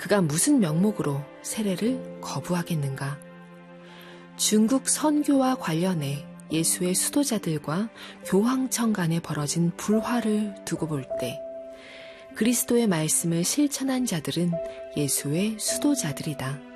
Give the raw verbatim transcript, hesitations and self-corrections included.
그가 무슨 명목으로 세례를 거부하겠는가? 중국 선교와 관련해 예수의 수도자들과 교황청 간에 벌어진 불화를 두고 볼 때 그리스도의 말씀을 실천한 자들은 예수의 수도자들이다.